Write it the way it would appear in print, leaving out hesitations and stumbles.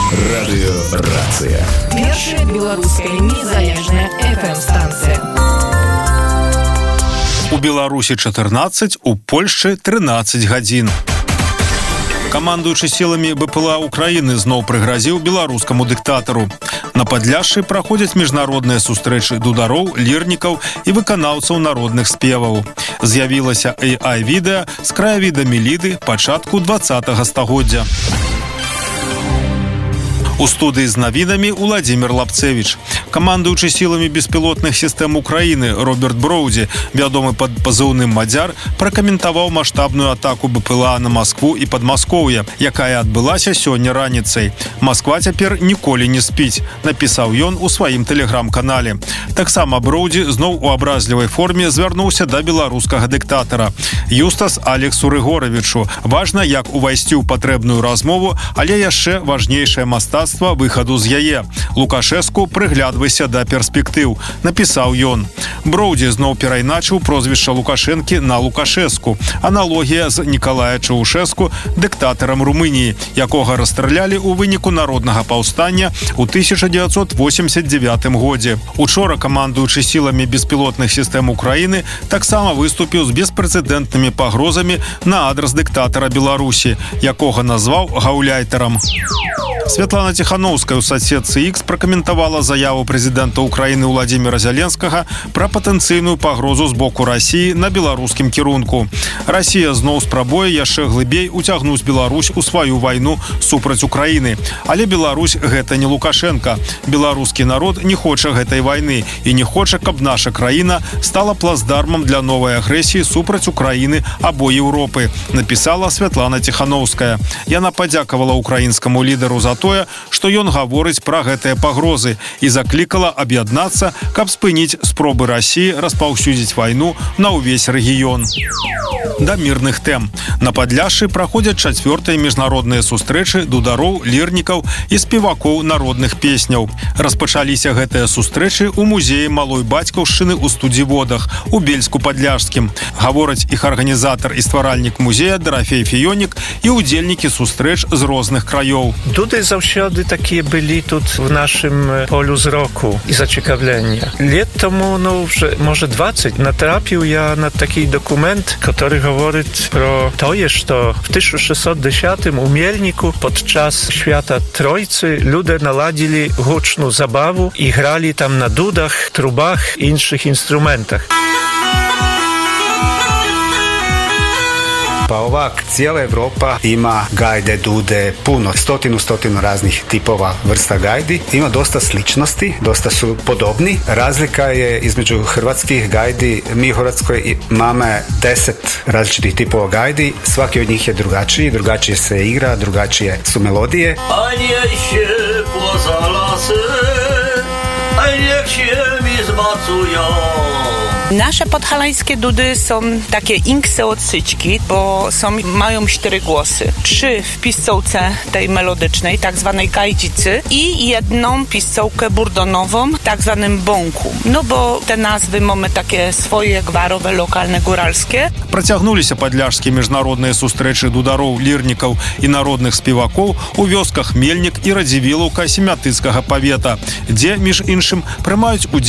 Радыёрацыя. Першая беларуская незалежная FM-станцыя. У Беларусі 14, у Польшчы 13 гадзін. Камандуючы сіламі БПЛА Украіны зноў прыгразіў беларускаму дыктатару. На Падляшшы праходзяць міжнародныя сустрэчы дудароў, лірнікаў і выканаўцаў народных спеваў. З'явілася AI-відэа з краявіда Меліды пачатку 20-го стагоддзя. У студыі з навінамі Уладзімір Лапцевіч. Камандуючы сіламі беспілотных сістэм Украіны Роберт Броўдзі, вядомы пад пазыўным «Мадзяр», пракаментаваў маштабную атаку БПЛА на Маскву і Падмаскоўе, якая адбылася сёння раніцай. «Масква цяпер ніколі не спіць», напісаў ён у сваім тэлеграм-канале. Таксама Броўдзі зноў у абразлівай форме звярнуўся да беларускага дыктатара. Юстас Алексу Рыгоравічу. Важна, як увайсці ў патрэбную размову, але яшчэ важнейшае мастацтва выхаду з яе. Лукашэску, прыглядвайся да перспектыў, напісаў ён. Броўдзі зноў перайначыў прозвішча Лукашэнкі на Лукашэску. Аналогія з Нікалая Чаушэску, дыктатарам Румыніі, якога расстралялі ў выніку народнага паўстання ў 1989 годзе. Учора камандуючы сіламі беспілотных сістэм Украіны таксама выступіў з беспрэцэдэнтнымі пагрозамі на адрас дыктатара Беларусі, якога назваў гаўляйтарам. Святлана Ціхановская ў соцсетцы X пракаментавала заяву прэзідэнта Украіны Уладзіміра Зяленскага пра патэнцыйную пагрозу з боку Расіі на беларускім кірунку. Расія зноў спрабуе яшчэ глыбей уцягнуць Беларусь у сваю вайну супраць Украіны. Але Беларусь гэта не Лукашенка. Беларускі народ не хоча гэтай вайны і не хоча, каб наша краіна стала плацдармам для новай агрэсіі супраць Украіны або Еўропы, напісала Святлана Ціхановская. Яна падзякавала украінскаму лідару за тое, што ён гаворыць пра гэтыя пагрозы і заклікала аб'яднацца, каб спыніць спробы Расіі распаўсюдзіць вайну на ўвесь рэгіён. Да мірных тэм. На Падляшшы праходзяць 4-тыя міжнародныя сустрэчы дудароў, лірнікаў і спевакоў народных песняў. Распачаліся гэтыя сустрэчы ў музеі малой бацькаўшчыны ў Студзіводах, у Бельску-Падляшскім. Гавораць іх арганізатар і стваральнік музея Дарафей Фіёнік і ўдзельнікі сустрэч з розных краёў. Дуды заўсёды такія былі тут в нашым полю зроку і зацікавлення. Лет тому, вже, може 20, натрапіў я на такі документ, который говорить про тое, что в 1610 у Мельнику подчас Święta Тройцы люди наладили гучну забаву і грали там на дудах, трубах і інших інструментах. Pa ovak, cijela Evropa ima gajde, dude, puno, stotinu raznih tipova vrsta gajdi. Ima dosta sličnosti, dosta su podobni. Razlika je između hrvatskih gajdi. Mi u Hrvatskoj imamo 10 različitih tipova gajdi. Svaki od njih je drugačiji, drugačije se igra, drugačije su melodije. A niech się poza lasy, a niech się mi zmacują. Nasze podhalańskie dudy są takie inkseocyćki, bo mają 4 głosy. 3 w piscołce tej melodycznej, tak zwanej gajdzicy i jedną piscołkę burdonową, tak zwanym bąku. No bo te nazwy mamy takie swoje gwarowe, lokalne, góralskie. Працягнуліся падляшскія міжнародныя сустрэчы дудароў, лірнікаў і народных спевакоў у вёсках Мельнік і Радзівілаўка Семятыцкага павета, дзе, між іншым, прымаюць удзел